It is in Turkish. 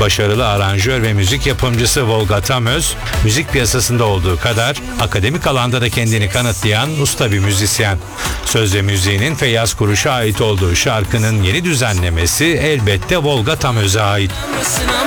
Başarılı aranjör ve müzik yapımcısı Volga Tamöz, müzik piyasasında olduğu kadar akademik alanda da kendini kanıtlayan usta bir müzisyen. Söz ve müziğinin Feyyaz Kuruş'a ait olduğu şarkının yeni düzenlemesi elbette Volga Tamöz'e ait.